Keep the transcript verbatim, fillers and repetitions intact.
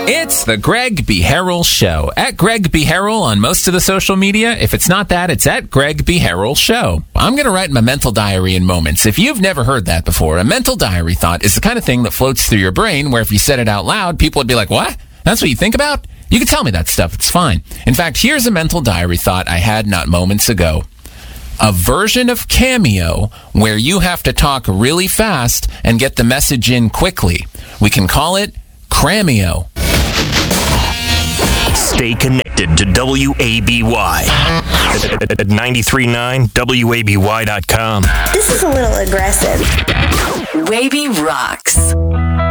It's the Greg B. Harrell Show. At Greg B. Harrell on most of the social media. If it's not that, it's at Greg B. Harrell Show. I'm going to write my mental diary in moments. If you've never heard that before, a mental diary thought is the kind of thing that floats through your brain where if you said it out loud, people would be like, what? That's what you think about? You can tell me that stuff. It's fine. In fact, here's a mental diary thought I had not moments ago. A version of Cameo where you have to talk really fast and get the message in quickly. We can call it Crameo. Stay connected to W A B Y at ninety-three point nine W A B Y dot com. This is a little aggressive. Wavy rocks.